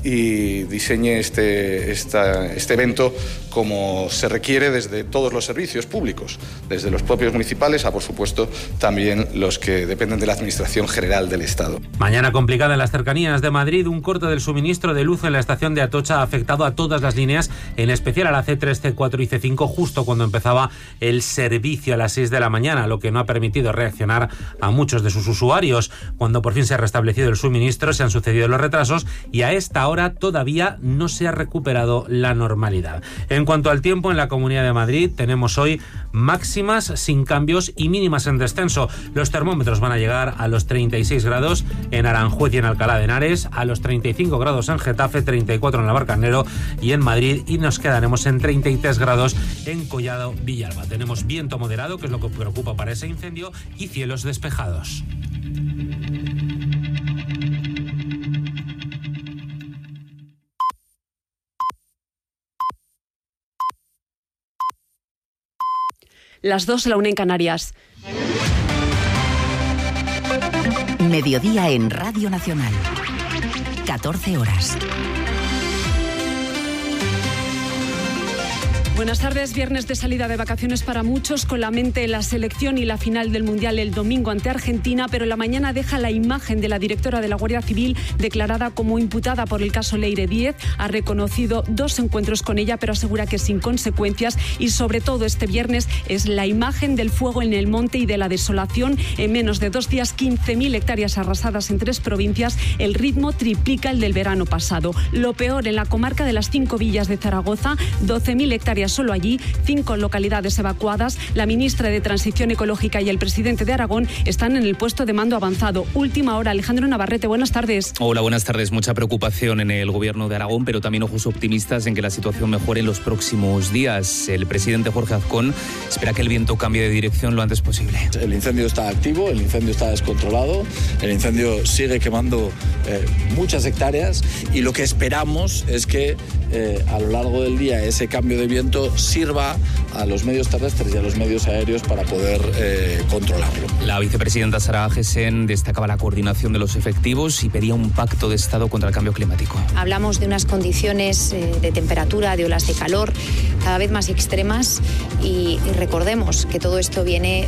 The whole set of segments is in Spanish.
y diseñe este evento como se requiere desde todos los servicios públicos, desde los propios municipales a, por supuesto, también los que dependen de la Administración General del Estado. Mañana complicada en las cercanías de Madrid. Un corte del suministro de luz en la estación de Atocha ha afectado a todas las líneas, en especial a la C3, C4 y C5, justo cuando empezaba el servicio a las 6 de la mañana, lo que no ha permitido reaccionar a muchos de sus usuarios. Cuando por fin se ha restablecido el suministro, se han sucedido los retrasos y a esta hora todavía no se ha recuperado la normalidad. En cuanto al tiempo, en la Comunidad de Madrid tenemos hoy máximas sin cambios y mínimas en descenso. Los termómetros van a llegar a los 36 grados en Aranjuez y en Alcalá de Henares, a los 35 grados en Getafe, 34 en Navalcarnero y en Madrid, y nos quedaremos en 33 grados en Collado Villalba. Tenemos viento moderado, que es lo que preocupa para ese incendio, y cielos despejados. Las 2, la 1 en Canarias. Mediodía en Radio Nacional. 14 horas. Buenas tardes. Viernes de salida de vacaciones para muchos, con la mente en la selección y la final del Mundial el domingo ante Argentina, pero la mañana deja la imagen de la directora de la Guardia Civil declarada como imputada por el caso Leire Díez. Ha reconocido 2 encuentros con ella, pero asegura que sin consecuencias, y sobre todo este viernes es la imagen del fuego en el monte y de la desolación. En menos de 2 días, 15.000 hectáreas arrasadas en 3 provincias. El ritmo triplica el del verano pasado. Lo peor en la comarca de las 5 villas de Zaragoza, 12.000 hectáreas solo allí, 5 localidades evacuadas. La ministra de Transición Ecológica y el presidente de Aragón están en el puesto de mando avanzado. Última hora, Alejandro Navarrete, buenas tardes. Hola, buenas tardes. Mucha preocupación en el gobierno de Aragón, pero también ojos optimistas en que la situación mejore en los próximos días. El presidente Jorge Azcón espera que el viento cambie de dirección lo antes posible. El incendio está activo, el incendio está descontrolado, el incendio sigue quemando muchas hectáreas, y lo que esperamos es que a lo largo del día ese cambio de viento sirva a los medios terrestres y a los medios aéreos para poder controlarlo. La vicepresidenta Sara Agesen destacaba la coordinación de los efectivos y pedía un pacto de Estado contra el cambio climático. Hablamos de unas condiciones de temperatura, de olas de calor cada vez más extremas, y recordemos que todo esto viene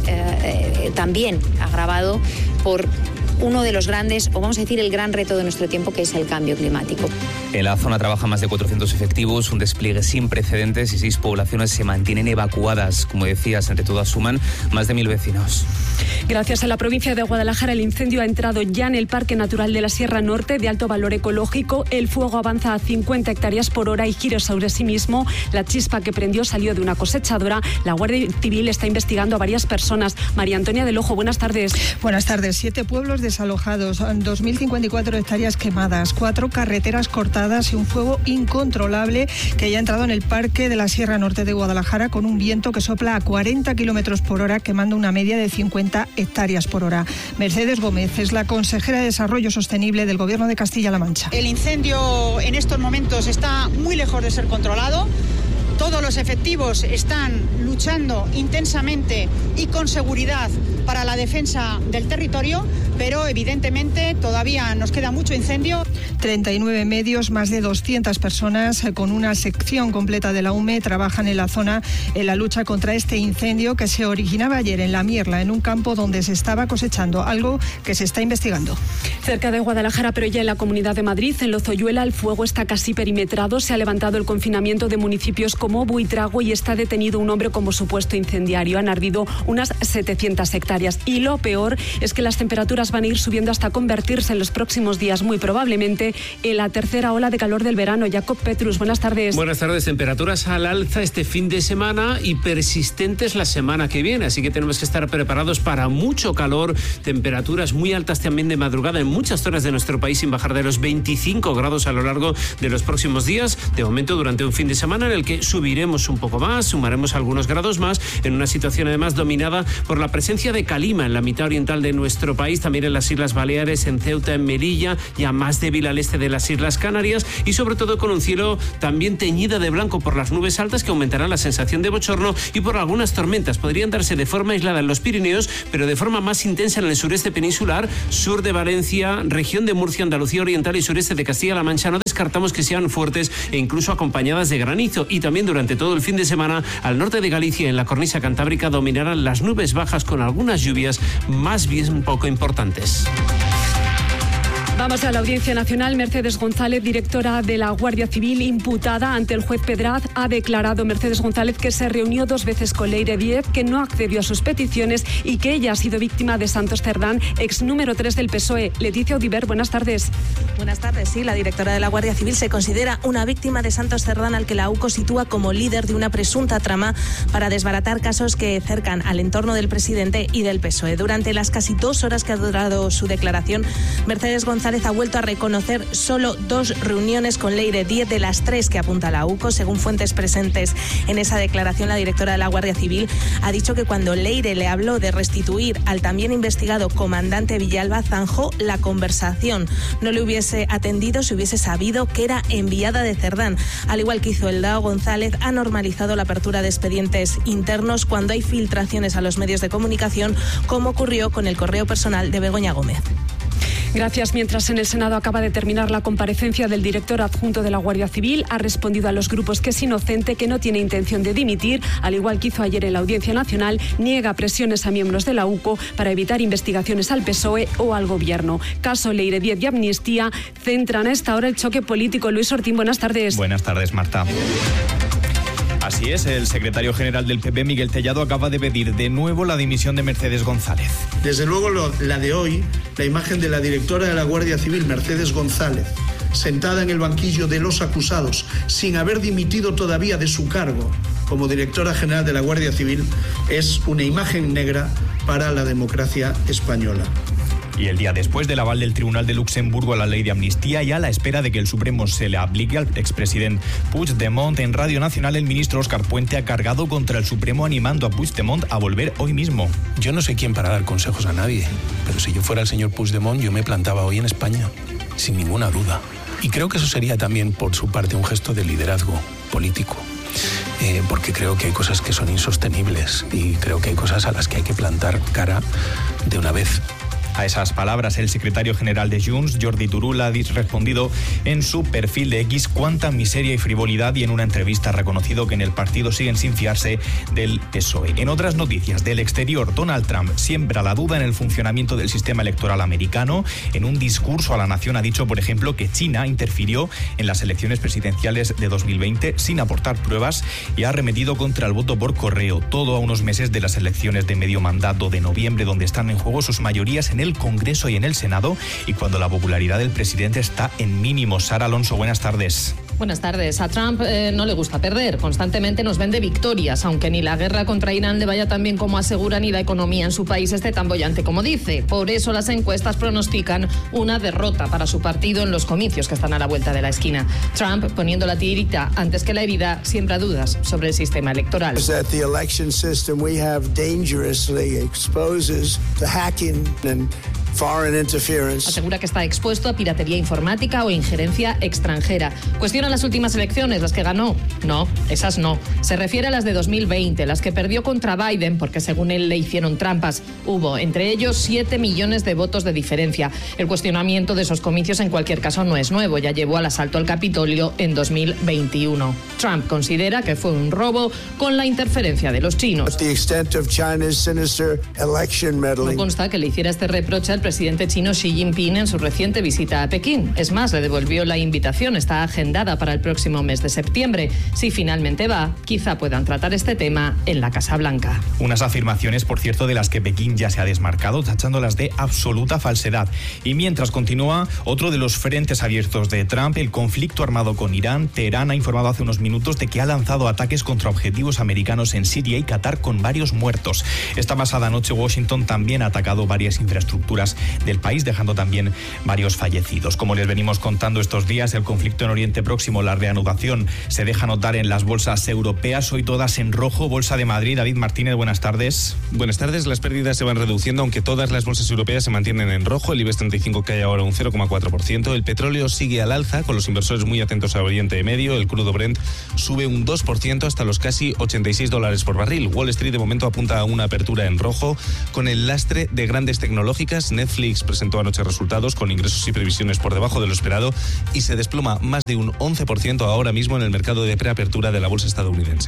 también agravado por uno de los grandes, o vamos a decir el gran reto de nuestro tiempo, que es el cambio climático. En la zona trabajan más de 400 efectivos, un despliegue sin precedentes, y 6 poblaciones se mantienen evacuadas. Como decías, entre todas suman más de 1.000 vecinos. Gracias a la provincia de Guadalajara, el incendio ha entrado ya en el Parque Natural de la Sierra Norte, de alto valor ecológico. El fuego avanza a 50 hectáreas por hora y giro sobre sí mismo. La chispa que prendió salió de una cosechadora. La Guardia Civil está investigando a varias personas. María Antonia del Ojo, buenas tardes. Buenas tardes. 7 pueblos desalojados, 2.054 hectáreas quemadas, 4 carreteras cortadas y un fuego incontrolable que ya ha entrado en el Parque de la Sierra Norte de Guadalajara, con un viento que sopla a 40 kilómetros por hora, quemando una media de 50 hectáreas por hora. Mercedes Gómez es la consejera de Desarrollo Sostenible del Gobierno de Castilla-La Mancha. El incendio en estos momentos está muy lejos de ser controlado. Todos los efectivos están luchando intensamente y con seguridad para la defensa del territorio, pero evidentemente todavía nos queda mucho incendio. 39 medios, más de 200 personas con una sección completa de la UME trabajan en la zona en la lucha contra este incendio que se originaba ayer en La Mierla, en un campo donde se estaba cosechando, algo que se está investigando. Cerca de Guadalajara, pero ya en la Comunidad de Madrid, en Lozoyuela, el fuego está casi perimetrado. Se ha levantado el confinamiento de municipios como Buitrago y está detenido un hombre como supuesto incendiario. Han ardido unas 700 hectáreas. Y lo peor es que las temperaturas van a ir subiendo hasta convertirse en los próximos días, muy probablemente, en la tercera ola de calor del verano. Jacob Petrus, buenas tardes. Buenas tardes. Temperaturas al alza este fin de semana y persistentes la semana que viene. Así que tenemos que estar preparados para mucho calor. Temperaturas muy altas también de madrugada en muchas zonas de nuestro país, sin bajar de los 25 grados a lo largo de los próximos días. De momento, durante un fin de semana en el que subiremos un poco más, sumaremos algunos grados más, en una situación además dominada por la presencia de calima en la mitad oriental de nuestro país, también en las Islas Baleares, en Ceuta, en Melilla, ya más débil al este de las Islas Canarias, y sobre todo con un cielo también teñido de blanco por las nubes altas que aumentarán la sensación de bochorno, y por algunas tormentas. Podrían darse de forma aislada en los Pirineos, pero de forma más intensa en el sureste peninsular, sur de Valencia, región de Murcia, Andalucía Oriental y sureste de Castilla-La Mancha. No descartamos que sean fuertes e incluso acompañadas de granizo. Y también durante todo el fin de semana, al norte de Galicia y en la cornisa cantábrica dominarán las nubes bajas con algunas lluvias más bien poco importantes. Vamos a la Audiencia Nacional. Mercedes González, directora de la Guardia Civil, imputada ante el juez Pedraz, ha declarado Mercedes González que se reunió 2 veces con Leire Díez, que no accedió a sus peticiones y que ella ha sido víctima de Santos Cerdán, ex número 3 del PSOE. Leticia Audiver, buenas tardes. Buenas tardes. Sí, la directora de la Guardia Civil se considera una víctima de Santos Cerdán, al que la UCO sitúa como líder de una presunta trama para desbaratar casos que cercan al entorno del presidente y del PSOE. Durante las casi 2 horas que ha durado su declaración, Mercedes González ha vuelto a reconocer solo 2 reuniones con Leire Díez de las 3 que apunta la UCO. Según fuentes presentes en esa declaración, la directora de la Guardia Civil ha dicho que cuando Leire le habló de restituir al también investigado comandante Villalba, zanjó la conversación. No le hubiese atendido si hubiese sabido que era enviada de Cerdán. Al igual que hizo el DAO, González ha normalizado la apertura de expedientes internos cuando hay filtraciones a los medios de comunicación, como ocurrió con el correo personal de Begoña Gómez. Gracias. Mientras en el Senado acaba de terminar la comparecencia del director adjunto de la Guardia Civil, ha respondido a los grupos que es inocente, que no tiene intención de dimitir, al igual que hizo ayer en la Audiencia Nacional. Niega presiones a miembros de la UCO para evitar investigaciones al PSOE o al Gobierno. Caso Leire Díez y amnistía centran a esta hora el choque político. Luis Ortín, buenas tardes. Buenas tardes, Marta. Así es, el secretario general del PP, Miguel Tellado, acaba de pedir de nuevo la dimisión de Mercedes González. Desde luego la de hoy, la imagen de la directora de la Guardia Civil, Mercedes González, sentada en el banquillo de los acusados, sin haber dimitido todavía de su cargo como directora general de la Guardia Civil, es una imagen negra para la democracia española. Y el día después del aval del Tribunal de Luxemburgo a la ley de amnistía y a la espera de que el Supremo se le aplique al expresidente Puigdemont, en Radio Nacional el ministro Óscar Puente ha cargado contra el Supremo, animando a Puigdemont a volver hoy mismo. Yo no sé quién para dar consejos a nadie, pero si yo fuera el señor Puigdemont, yo me plantaba hoy en España, sin ninguna duda. Y creo que eso sería también por su parte un gesto de liderazgo político. Porque creo que hay cosas que son insostenibles y creo que hay cosas a las que hay que plantar cara de una vez. A esas palabras, el secretario general de Junts, Jordi Turull, ha respondido en su perfil de X cuánta miseria y frivolidad, y en una entrevista ha reconocido que en el partido siguen sin fiarse del PSOE. En otras noticias del exterior, Donald Trump siembra la duda en el funcionamiento del sistema electoral americano. En un discurso a la nación ha dicho, por ejemplo, que China interfirió en las elecciones presidenciales de 2020 sin aportar pruebas y ha arremetido contra el voto por correo, todo a unos meses de las elecciones de medio mandato de noviembre, donde están en juego sus mayorías en el Congreso y en el Senado, y cuando la popularidad del presidente está en mínimos. Sara Alonso, buenas tardes. Buenas tardes. A Trump no le gusta perder. Constantemente nos vende victorias, aunque ni la guerra contra Irán le vaya tan bien como asegura, ni la economía en su país esté tan bollante como dice. Por eso las encuestas pronostican una derrota para su partido en los comicios que están a la vuelta de la esquina. Trump, poniendo la tirita antes que la herida, siembra dudas sobre el sistema electoral. The election system we have dangerously exposes to hacking and foreign interference. Asegura que está expuesto a piratería informática o injerencia extranjera. Cuestiona las últimas elecciones, las que ganó. No, esas no. Se refiere a las de 2020, las que perdió contra Biden porque según él le hicieron trampas. Hubo, entre ellos, 7 millones de votos de diferencia. El cuestionamiento de esos comicios en cualquier caso no es nuevo. Ya llevó al asalto al Capitolio en 2021. Trump considera que fue un robo con la interferencia de los chinos. No consta que le hiciera este reproche al presidente chino Xi Jinping en su reciente visita a Pekín. Es más, le devolvió la invitación. Está agendada para el próximo mes de septiembre. Si finalmente va, quizá puedan tratar este tema en la Casa Blanca. Unas afirmaciones, por cierto, de las que Pekín ya se ha desmarcado, tachándolas de absoluta falsedad. Y mientras continúa otro de los frentes abiertos de Trump, el conflicto armado con Irán. Teherán ha informado hace unos minutos de que ha lanzado ataques contra objetivos americanos en Siria y Qatar, con varios muertos. Esta pasada noche Washington también ha atacado varias infraestructuras del país, dejando también varios fallecidos. Como les venimos contando estos días, el conflicto en Oriente Próximo, la reanudación se deja notar en las bolsas europeas, hoy todas en rojo. Bolsa de Madrid, David Martínez, buenas tardes. Buenas tardes, las pérdidas se van reduciendo, aunque todas las bolsas europeas se mantienen en rojo. El IBEX 35 cae ahora un 0,4%. El petróleo sigue al alza, con los inversores muy atentos a Oriente Medio. El crudo Brent sube un 2% hasta los casi $86 por barril. Wall Street de momento apunta a una apertura en rojo, con el lastre de grandes tecnológicas. Netflix presentó anoche resultados con ingresos y previsiones por debajo de lo esperado y se desploma más de un 11% ahora mismo en el mercado de preapertura de la bolsa estadounidense.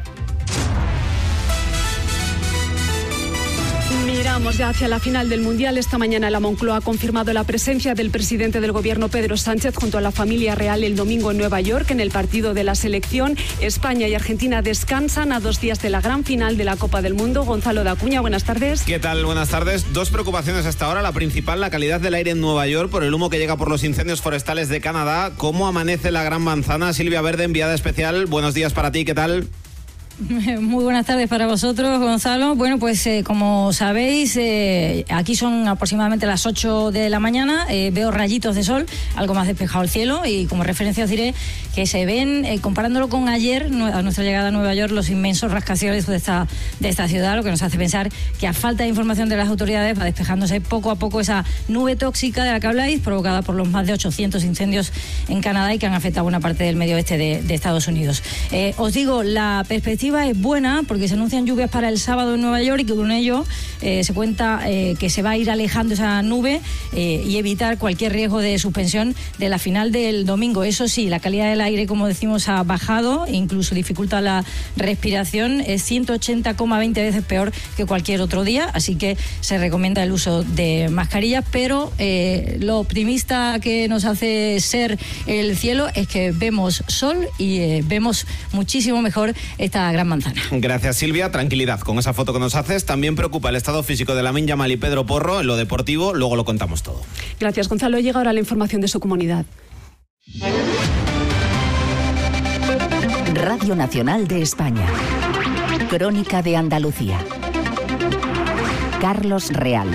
Miramos ya hacia la final del Mundial. Esta mañana la Moncloa ha confirmado la presencia del presidente del Gobierno, Pedro Sánchez, junto a la familia real el domingo en Nueva York en el partido de la selección. España y Argentina descansan a 2 días de la gran final de la Copa del Mundo. Gonzalo de Acuña, buenas tardes. ¿Qué tal? Buenas tardes. 2 preocupaciones hasta ahora. La principal, la calidad del aire en Nueva York por el humo que llega por los incendios forestales de Canadá. ¿Cómo amanece la Gran Manzana? Silvia Verde, enviada especial. Buenos días para ti. ¿Qué tal? Muy buenas tardes para vosotros, Gonzalo. Bueno, pues como sabéis, aquí son aproximadamente las 8 de la mañana. Veo rayitos de sol, algo más despejado el cielo, y como referencia os diré que se ven, comparándolo con ayer, a nuestra llegada a Nueva York, los inmensos rascacielos de esta ciudad, lo que nos hace pensar que a falta de información de las autoridades va despejándose poco a poco esa nube tóxica de la que habláis, provocada por los más de 800 incendios en Canadá y que han afectado a buena parte del medio oeste de Estados Unidos. Os digo, la perspectiva es buena porque se anuncian lluvias para el sábado en Nueva York y que con ello se cuenta que se va a ir alejando esa nube y evitar cualquier riesgo de suspensión de la final del domingo. Eso sí, la calidad del aire, como decimos, ha bajado e incluso dificulta la respiración. Es 180,20 veces peor que cualquier otro día, así que se recomienda el uso de mascarillas, pero lo optimista que nos hace ser el cielo es que vemos sol y vemos muchísimo mejor esta Gran Manzana. Gracias, Silvia. Tranquilidad con esa foto que nos haces. También preocupa el estado físico de Lamine Yamal y Pedro Porro. En lo deportivo, luego lo contamos todo. Gracias, Gonzalo. Llega ahora la información de su comunidad. Radio Nacional de España. Crónica de Andalucía. Carlos Real.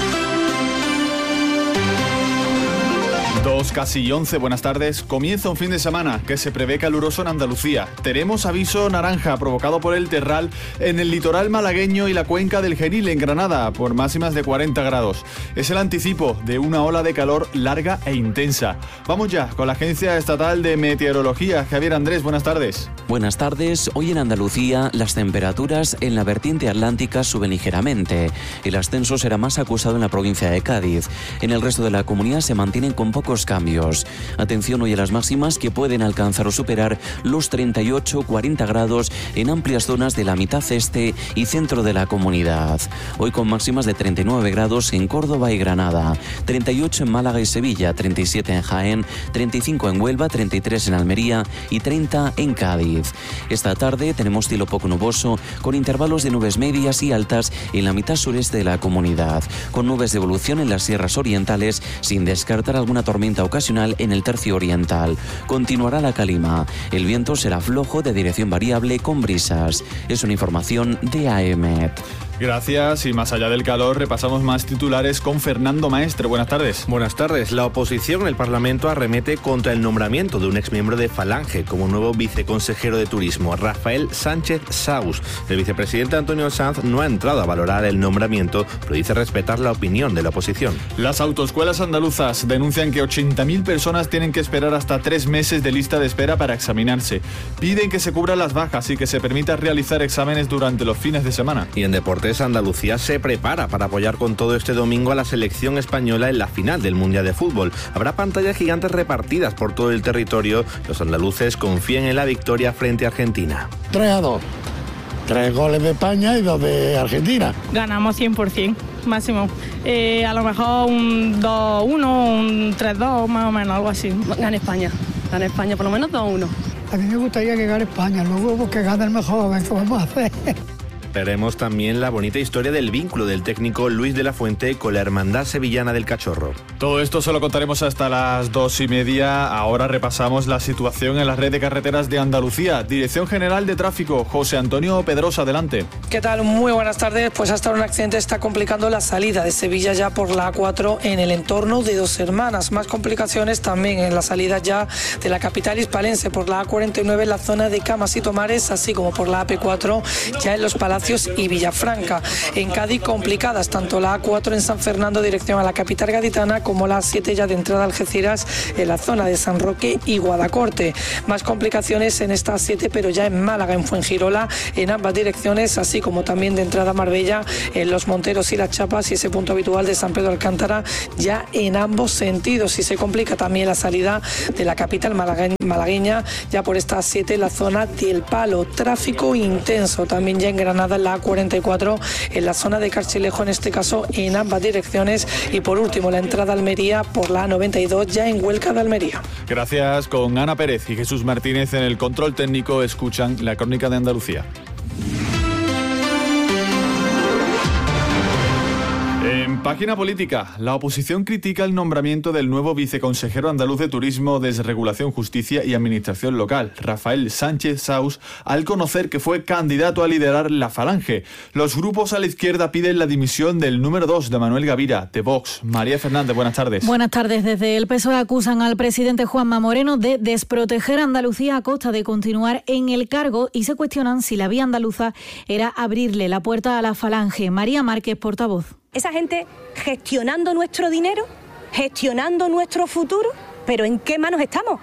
2, casi 11, buenas tardes. Comienza un fin de semana que se prevé caluroso en Andalucía. Tenemos aviso naranja provocado por el terral en el litoral malagueño y la cuenca del Genil en Granada por máximas de 40 grados. Es el anticipo de una ola de calor larga e intensa. Vamos ya con la Agencia Estatal de Meteorología. Javier Andrés, buenas tardes. Buenas tardes. Hoy en Andalucía las temperaturas en la vertiente atlántica suben ligeramente. El ascenso será más acusado en la provincia de Cádiz. En el resto de la comunidad se mantienen con pocos cambios. Atención hoy a las máximas que pueden alcanzar o superar los 38-40 grados en amplias zonas de la mitad este y centro de la comunidad. Hoy con máximas de 39 grados en Córdoba y Granada, 38 en Málaga y Sevilla, 37 en Jaén, 35 en Huelva, 33 en Almería y 30 en Cádiz. Esta tarde tenemos cielo poco nuboso con intervalos de nubes medias y altas en la mitad sureste de la comunidad, con nubes de evolución en las sierras orientales sin descartar alguna tormenta ocasional en el tercio oriental. Continuará la calima. El viento será flojo de dirección variable con brisas. Es una información de AEMET. Gracias, y más allá del calor, repasamos más titulares con Fernando Maestre. Buenas tardes. Buenas tardes. La oposición en el Parlamento arremete contra el nombramiento de un exmiembro de Falange como nuevo viceconsejero de Turismo, Rafael Sánchez Saus. El vicepresidente Antonio Sanz no ha entrado a valorar el nombramiento, pero dice respetar la opinión de la oposición. Las autoescuelas andaluzas denuncian que 80.000 personas tienen que esperar hasta 3 meses de lista de espera para examinarse. Piden que se cubran las bajas y que se permita realizar exámenes durante los fines de semana. Y en deportes, Andalucía se prepara para apoyar con todo este domingo a la selección española en la final del Mundial de Fútbol. Habrá pantallas gigantes repartidas por todo el territorio. Los andaluces confían en la victoria frente a Argentina. 3-2. 3 goles de España y 2 de Argentina. Ganamos 100%, máximo. A lo mejor un 2-1, un 3-2, más o menos, algo así. Gana España, por lo menos 2-1. A mí me gustaría que gane España, luego que gane el mejor, a ver qué vamos a hacer. Veremos también la bonita historia del vínculo del técnico Luis de la Fuente con la Hermandad Sevillana del Cachorro. Todo esto se lo contaremos hasta las 2:30. Ahora repasamos la situación en la red de carreteras de Andalucía. Dirección General de Tráfico, José Antonio Pedrosa, adelante. ¿Qué tal? Muy buenas tardes. Pues hasta ahora un accidente está complicando la salida de Sevilla ya por la A4 en el entorno de Dos Hermanas. Más complicaciones también en la salida ya de la capital hispalense por la A49 en la zona de Camas y Tomares, así como por la AP4 ya en Los Palacios Palacios y Villafranca. En Cádiz, complicadas tanto la A4 en San Fernando dirección a la capital gaditana como la A7 ya de entrada a Algeciras en la zona de San Roque y Guadacorte. Más complicaciones en esta A7, pero ya en Málaga, en Fuengirola, en ambas direcciones, así como también de entrada a Marbella, en Los Monteros y Las Chapas y ese punto habitual de San Pedro Alcántara, ya en ambos sentidos. Y se complica también la salida de la capital malagueña, ya por esta A7 en la zona del Palo. Tráfico intenso también ya en Granada, en la A44, en la zona de Carchilejo, en este caso en ambas direcciones. Y por último, la entrada a Almería por la A92, ya en Huelca de Almería. Gracias. Con Ana Pérez y Jesús Martínez en el control técnico, escuchan la Crónica de Andalucía. En página política, la oposición critica el nombramiento del nuevo viceconsejero andaluz de Turismo, Desregulación, Justicia y Administración Local, Rafael Sánchez Saus, al conocer que fue candidato a liderar la Falange. Los grupos a la izquierda piden la dimisión del número 2 de Manuel Gavira, de Vox. María Fernández, buenas tardes. Buenas tardes. Desde el PSOE acusan al presidente Juanma Moreno de desproteger a Andalucía a costa de continuar en el cargo y se cuestionan si la vía andaluza era abrirle la puerta a la Falange. María Márquez, portavoz. Esa gente gestionando nuestro dinero, gestionando nuestro futuro, ¿pero en qué manos estamos?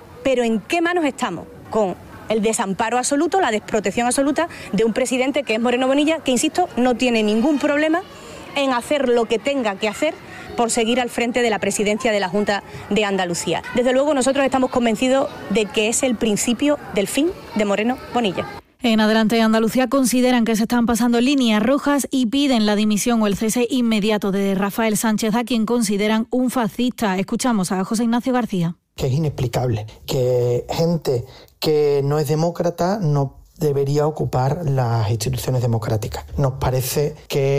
Con el desamparo absoluto, la desprotección absoluta de un presidente que es Moreno Bonilla, que, insisto, no tiene ningún problema en hacer lo que tenga que hacer por seguir al frente de la presidencia de la Junta de Andalucía. Desde luego, nosotros estamos convencidos de que es el principio del fin de Moreno Bonilla. En Adelante Andalucía consideran que se están pasando líneas rojas y piden la dimisión o el cese inmediato de Rafael Sánchez, a quien consideran un fascista. Escuchamos a José Ignacio García. Que es inexplicable que gente que no es demócrata no debería ocupar las instituciones democráticas. Nos parece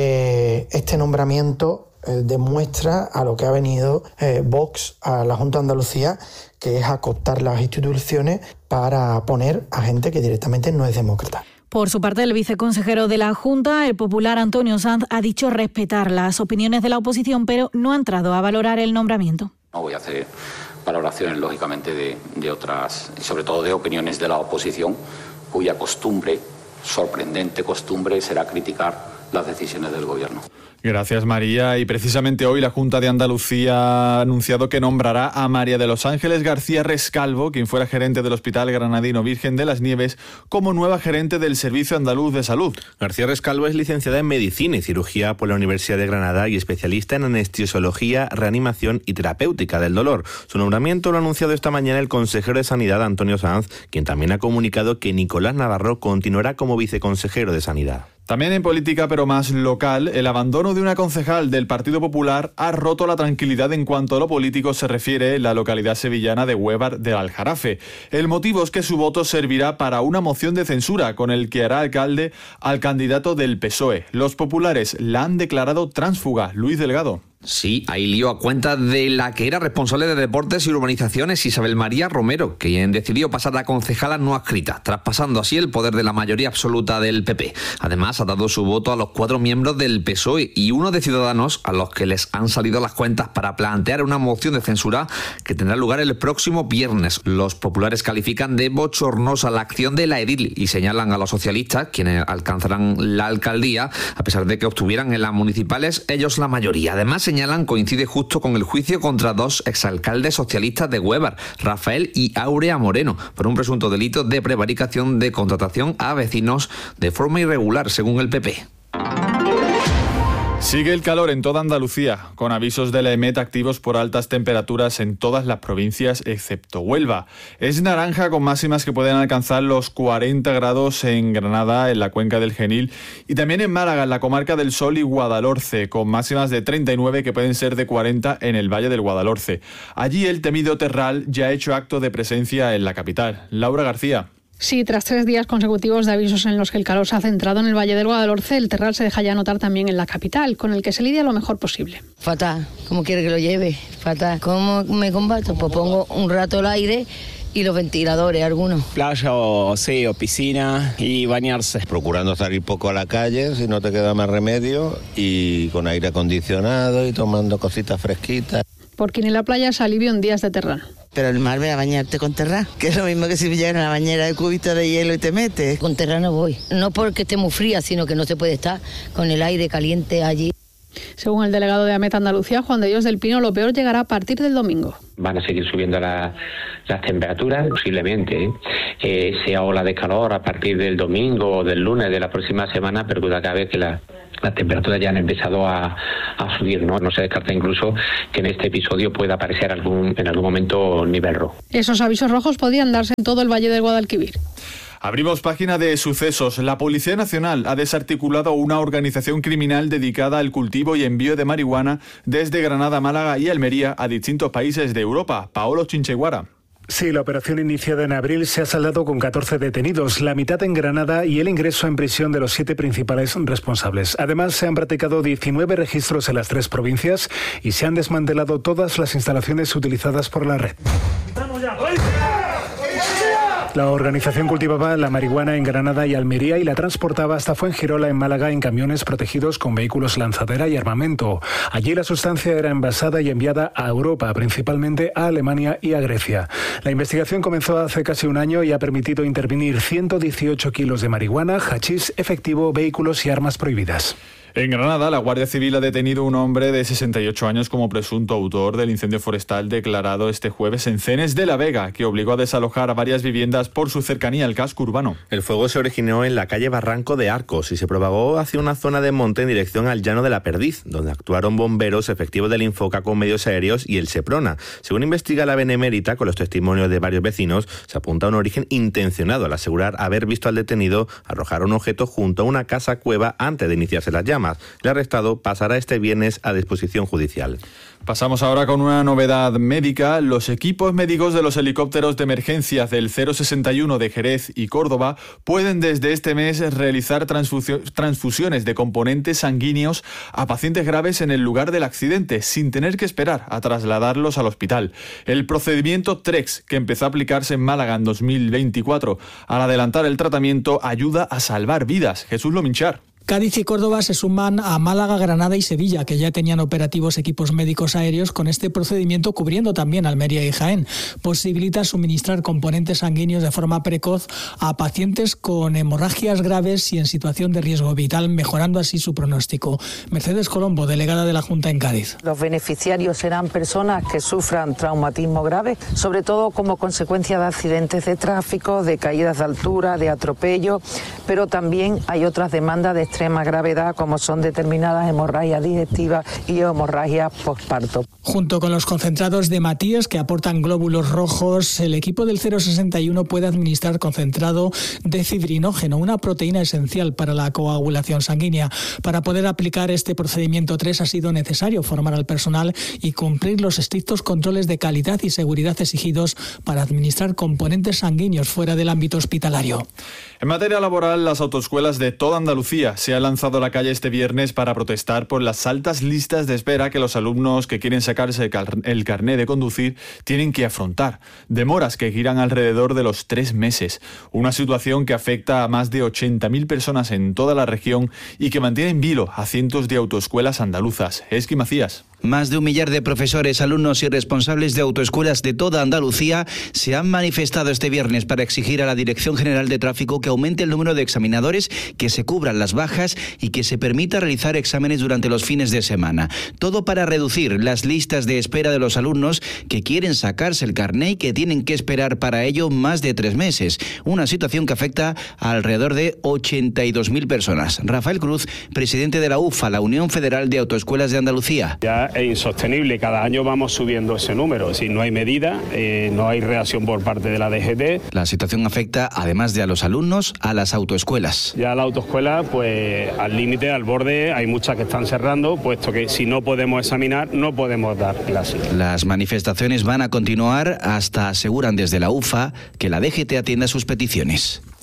que este nombramiento demuestra a lo que ha venido Vox a la Junta de Andalucía, que es acotar las instituciones para poner a gente que directamente no es demócrata. Por su parte, el viceconsejero de la Junta, el popular Antonio Sanz, ha dicho respetar las opiniones de la oposición, pero no ha entrado a valorar el nombramiento. No voy a hacer valoraciones, lógicamente, de otras, y sobre todo de opiniones de la oposición, cuya costumbre, sorprendente costumbre, será criticar las decisiones del Gobierno. Gracias, María. Y precisamente hoy la Junta de Andalucía ha anunciado que nombrará a María de los Ángeles García Rescalvo, quien fuera gerente del Hospital Granadino Virgen de las Nieves, como nueva gerente del Servicio Andaluz de Salud. García Rescalvo es licenciada en Medicina y Cirugía por la Universidad de Granada y especialista en anestesiología, reanimación y terapéutica del dolor. Su nombramiento lo ha anunciado esta mañana el consejero de Sanidad, Antonio Sanz, quien también ha comunicado que Nicolás Navarro continuará como viceconsejero de Sanidad. También en política, pero más local, el abandono de una concejal del Partido Popular ha roto la tranquilidad en cuanto a lo político se refiere en la localidad sevillana de Huévar del Aljarafe. El motivo es que su voto servirá para una moción de censura con el que hará alcalde al candidato del PSOE. Los populares la han declarado tránsfuga. Luis Delgado. Sí, hay lío a cuenta de la que era responsable de deportes y urbanizaciones, Isabel María Romero, quien decidió pasar a concejala no adscrita, traspasando así el poder de la mayoría absoluta del PP. Además, ha dado su voto a los 4 miembros del PSOE y uno de Ciudadanos, a los que les han salido las cuentas para plantear una moción de censura que tendrá lugar el próximo viernes. Los populares califican de bochornosa la acción de la edil y señalan a los socialistas, quienes alcanzarán la alcaldía, a pesar de que obtuvieran en las municipales ellos la mayoría. Además, señalan coincide justo con el juicio contra 2 exalcaldes socialistas de Huévar, Rafael y Áurea Moreno, por un presunto delito de prevaricación de contratación a vecinos de forma irregular, según el PP. Sigue el calor en toda Andalucía, con avisos de la EMET activos por altas temperaturas en todas las provincias excepto Huelva. Es naranja con máximas que pueden alcanzar los 40 grados en Granada, en la cuenca del Genil, y también en Málaga, en la comarca del Sol y Guadalhorce, con máximas de 39 que pueden ser de 40 en el Valle del Guadalhorce. Allí el temido terral ya ha hecho acto de presencia en la capital. Laura García. Sí, tras 3 días consecutivos de avisos en los que el calor se ha centrado en el Valle del Guadalhorce, el terral se deja ya notar también en la capital, con el que se lidia lo mejor posible. Fatal, ¿cómo quiere que lo lleve? Fatal. ¿Cómo me combato? Pues pongo un rato el aire y los ventiladores, algunos. Playa o piscina y bañarse. Procurando salir poco a la calle, si no te queda más remedio, y con aire acondicionado y tomando cositas fresquitas. Porque en la playa se alivio en días de terral. Pero el mar, ve a bañarte con terra, que es lo mismo que si llegas a la bañera de cubito de hielo y te metes. Con terra no voy, no porque esté muy fría, sino que no se puede estar con el aire caliente allí. Según el delegado de AMET Andalucía, Juan de Dios del Pino, lo peor llegará a partir del domingo. Van a seguir subiendo las temperaturas, posiblemente sea ola de calor a partir del domingo o del lunes de la próxima semana, pero cada vez que las temperaturas ya han empezado a subir, ¿no? No se descarta incluso que en este episodio pueda aparecer en algún momento nivel rojo. Esos avisos rojos podían darse en todo el Valle del Guadalquivir. Abrimos página de sucesos. La Policía Nacional ha desarticulado una organización criminal dedicada al cultivo y envío de marihuana desde Granada, Málaga y Almería a distintos países de Europa. Paolo Chincheguara. Sí, la operación iniciada en abril se ha saldado con 14 detenidos, la mitad en Granada y el ingreso en prisión de los 7 principales responsables. Además, se han practicado 19 registros en las 3 provincias y se han desmantelado todas las instalaciones utilizadas por la red. La organización cultivaba la marihuana en Granada y Almería y la transportaba hasta Fuengirola en Málaga en camiones protegidos con vehículos lanzadera y armamento. Allí la sustancia era envasada y enviada a Europa, principalmente a Alemania y a Grecia. La investigación comenzó hace casi un año y ha permitido intervenir 118 kilos de marihuana, hachís, efectivo, vehículos y armas prohibidas. En Granada, la Guardia Civil ha detenido a un hombre de 68 años como presunto autor del incendio forestal declarado este jueves en Cenes de la Vega, que obligó a desalojar a varias viviendas por su cercanía al casco urbano. El fuego se originó en la calle Barranco de Arcos y se propagó hacia una zona de monte en dirección al Llano de la Perdiz, donde actuaron bomberos efectivos del Infoca con medios aéreos y el Seprona. Según investiga la Benemérita, con los testimonios de varios vecinos, se apunta a un origen intencionado al asegurar haber visto al detenido arrojar un objeto junto a una casa cueva antes de iniciarse las llamas. El arrestado pasará este viernes a disposición judicial. Pasamos ahora con una novedad médica. Los equipos médicos de los helicópteros de emergencia del 061 de Jerez y Córdoba pueden desde este mes realizar transfusiones de componentes sanguíneos a pacientes graves en el lugar del accidente, sin tener que esperar a trasladarlos al hospital. El procedimiento TREX, que empezó a aplicarse en Málaga en 2024, al adelantar el tratamiento, ayuda a salvar vidas. Jesús Lominchar. Cádiz y Córdoba se suman a Málaga, Granada y Sevilla, que ya tenían operativos equipos médicos aéreos con este procedimiento, cubriendo también Almería y Jaén. Posibilita suministrar componentes sanguíneos de forma precoz a pacientes con hemorragias graves y en situación de riesgo vital, mejorando así su pronóstico. Mercedes Colombo, delegada de la Junta en Cádiz. Los beneficiarios serán personas que sufran traumatismo grave, sobre todo como consecuencia de accidentes de tráfico, de caídas de altura, de atropello, pero también hay otras demandas de extrema gravedad, como son determinadas hemorragias digestivas y hemorragias postparto. Junto con los concentrados de Matías, que aportan glóbulos rojos, el equipo del 061 puede administrar concentrado de fibrinógeno, una proteína esencial para la coagulación sanguínea. Para poder aplicar este procedimiento 3 ha sido necesario formar al personal y cumplir los estrictos controles de calidad y seguridad exigidos para administrar componentes sanguíneos fuera del ámbito hospitalario. En materia laboral, las autoescuelas de toda Andalucía se han lanzado a la calle este viernes para protestar por las altas listas de espera que los alumnos que quieren sacarse el carné de conducir tienen que afrontar. Demoras que giran alrededor de los 3 meses. Una situación que afecta a más de 80.000 personas en toda la región y que mantiene en vilo a cientos de autoescuelas andaluzas. Esqui Macías. Más de 1 millar de profesores, alumnos y responsables de autoescuelas de toda Andalucía se han manifestado este viernes para exigir a la Dirección General de Tráfico que aumente el número de examinadores, que se cubran las bajas y que se permita realizar exámenes durante los fines de semana. Todo para reducir las listas de espera de los alumnos que quieren sacarse el carné y que tienen que esperar para ello más de 3 meses. Una situación que afecta a alrededor de 82.000 personas. Rafael Cruz, presidente de la UFA, la Unión Federal de Autoescuelas de Andalucía. Ya es insostenible, cada año vamos subiendo ese número, si no hay medida, no hay reacción por parte de la DGT. La situación afecta, además de a los alumnos, a las autoescuelas. Ya la autoescuela, pues al límite, al borde, hay muchas que están cerrando, puesto que si no podemos examinar, no podemos dar clases. Las manifestaciones van a continuar hasta, aseguran desde la UFA, que la DGT atienda sus peticiones.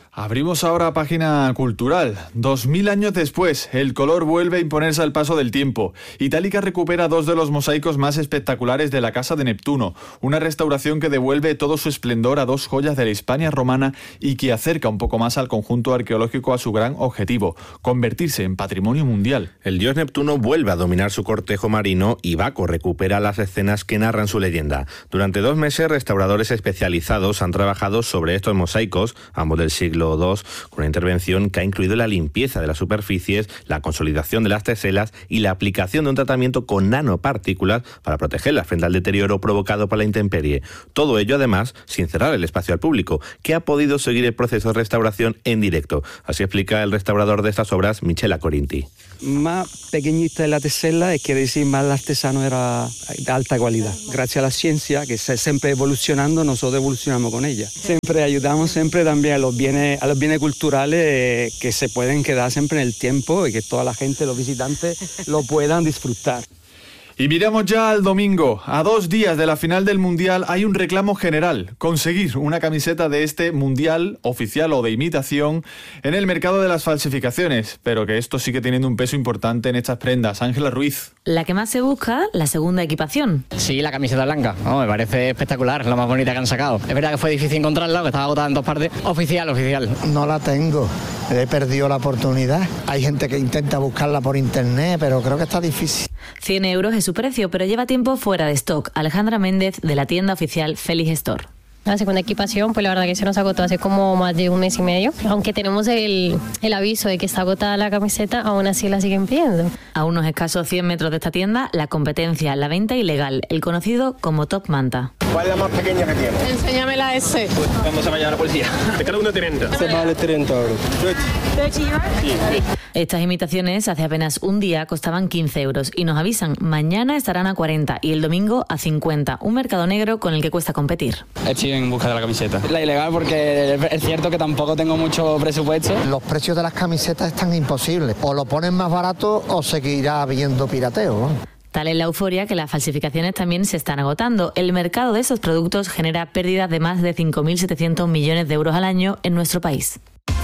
Abrimos ahora página cultural. 2000 años después, el color vuelve a imponerse al paso del tiempo. Itálica recupera 2 de los mosaicos más espectaculares de la Casa de Neptuno, una restauración que devuelve todo su esplendor a 2 joyas de la Hispania romana y que acerca un poco más al conjunto arqueológico a su gran objetivo, convertirse en patrimonio mundial. El dios Neptuno vuelve a dominar su cortejo marino y Baco recupera las escenas que narran su leyenda. Durante 2 meses, restauradores especializados han trabajado sobre estos mosaicos, ambos del siglo II, con una intervención que ha incluido la limpieza de las superficies, la consolidación de las teselas y la aplicación de un tratamiento con nanopartículas para protegerlas frente al deterioro provocado por la intemperie. Todo ello, además, sin cerrar el espacio al público, que ha podido seguir el proceso de restauración en directo. Así explica el restaurador de estas obras, Michela Corinti. Más pequeñita la tesela, quiere decir más el artesano era de alta calidad. Gracias a la ciencia, que está siempre evolucionando, nosotros evolucionamos con ella. Siempre ayudamos siempre también a los bienes culturales que se pueden quedar siempre en el tiempo y que toda la gente, los visitantes, lo puedan disfrutar. Y miramos ya al domingo. A 2 días de la final del Mundial hay un reclamo general: conseguir una camiseta de este Mundial, oficial o de imitación, en el mercado de las falsificaciones. Pero que esto sigue teniendo un peso importante en estas prendas. Ángela Ruiz. La que más se busca, la segunda equipación. Sí, la camiseta blanca. Me parece espectacular, la más bonita que han sacado. Es verdad que fue difícil encontrarla, que estaba agotada en 2 partes. Oficial. No la tengo. He perdido la oportunidad. Hay gente que intenta buscarla por internet, pero creo que está difícil. 100 euros es su precio, pero lleva tiempo fuera de stock. Alejandra Méndez, de la tienda oficial Félix Store. La segunda equipación, pues la verdad que se nos agotó hace como más de 1 mes y medio. Aunque tenemos el aviso de que está agotada la camiseta, aún así la siguen pidiendo. A unos escasos 100 metros de esta tienda, la competencia, la venta ilegal, el conocido como Top Manta. ¿Cuál es la más pequeña que tiene? Enséñame la S. ¿Cuándo se va a llevar la policía? De cada uno 30. Se vale 30 euros. ¿De Chivas? Sí. Estas imitaciones hace apenas un día costaban 15 euros y nos avisan, mañana estarán a 40 y el domingo a 50. Un mercado negro con el que cuesta competir. Estoy en busca de la camiseta. La ilegal porque es cierto que tampoco tengo mucho presupuesto. Los precios de las camisetas están imposibles. O lo ponen más barato o seguirá habiendo pirateo, ¿no? Tal es la euforia que las falsificaciones también se están agotando. El mercado de esos productos genera pérdidas de más de 5.700 millones de euros al año en nuestro país.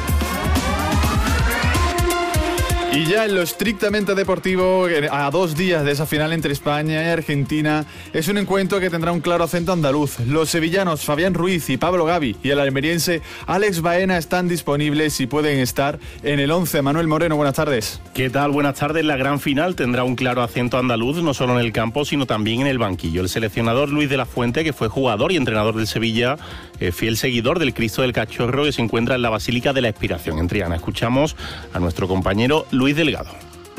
Y ya en lo estrictamente deportivo, a 2 días de esa final entre España y Argentina, es un encuentro que tendrá un claro acento andaluz. Los sevillanos Fabián Ruiz y Pablo Gavi y el almeriense Alex Baena están disponibles y pueden estar en el 11. Manuel Moreno, buenas tardes. ¿Qué tal? Buenas tardes. La gran final tendrá un claro acento andaluz, no solo en el campo, sino también en el banquillo. El seleccionador Luis de la Fuente, que fue jugador y entrenador del Sevilla, fiel seguidor del Cristo del Cachorro, que se encuentra en la Basílica de la Expiración en Triana. Escuchamos a nuestro compañero Luis Delgado.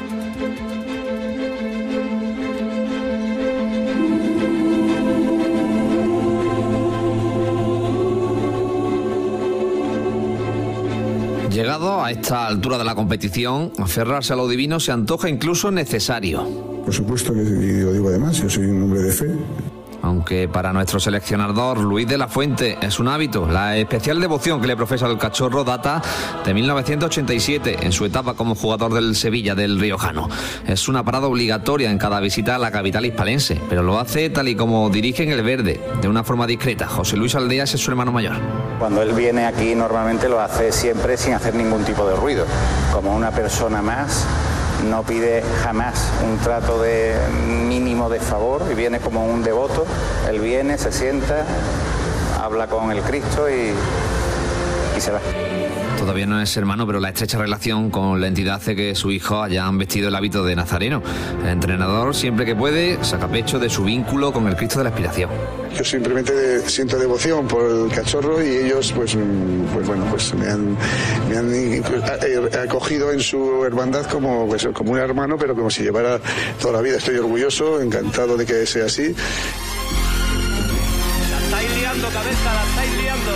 Llegado a esta altura de la competición, aferrarse a lo divino se antoja incluso necesario. Por supuesto que digo además, yo soy un hombre de fe. Aunque para nuestro seleccionador Luis de la Fuente es un hábito, la especial devoción que le profesa el Cachorro data de 1987, en su etapa como jugador del Sevilla del Riojano. Es una parada obligatoria en cada visita a la capital hispalense, pero lo hace tal y como dirige en el verde, de una forma discreta. José Luis Aldeas es su hermano mayor. Cuando él viene aquí normalmente lo hace siempre sin hacer ningún tipo de ruido, como una persona más. No pide jamás un trato de mínimo de favor y viene como un devoto. Él viene, se sienta, habla con el Cristo y se va. Todavía no es hermano, pero la estrecha relación con la entidad hace que su hijo hayan vestido el hábito de nazareno. El entrenador, siempre que puede, saca pecho de su vínculo con el Cristo de la Expiración. Yo simplemente siento devoción por el Cachorro y ellos pues me han acogido en su hermandad como un hermano, pero como si llevara toda la vida. Estoy orgulloso, encantado de que sea así. La estáis liando, cabeza, la estáis liando.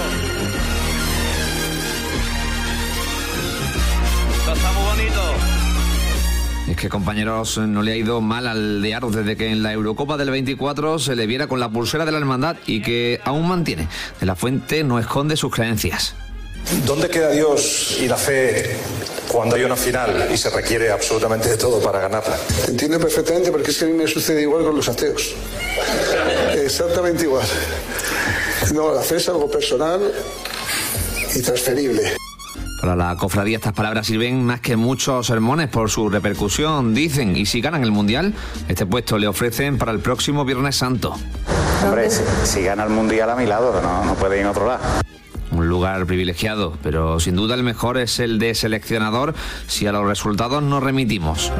Esto está muy bonito. Es que, compañeros, no le ha ido mal al de Aros desde que en la Eurocopa del 24 se le viera con la pulsera de la hermandad y que aún mantiene. De la Fuente no esconde sus creencias. ¿Dónde queda Dios y la fe cuando hay una final y se requiere absolutamente de todo para ganarla? Te entiendo perfectamente porque es que a mí me sucede igual con los ateos. Exactamente igual. No, la fe es algo personal y transferible. Para la cofradía estas palabras sirven más que muchos sermones por su repercusión, dicen, y si ganan el Mundial, este puesto le ofrecen para el próximo Viernes Santo. Hombre, si gana el Mundial a mi lado, no puede ir a otro lado. Un lugar privilegiado, pero sin duda el mejor es el de seleccionador si a los resultados nos remitimos.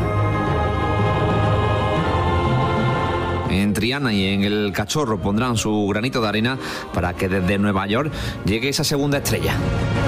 En Triana y en el Cachorro pondrán su granito de arena para que desde Nueva York llegue esa segunda estrella.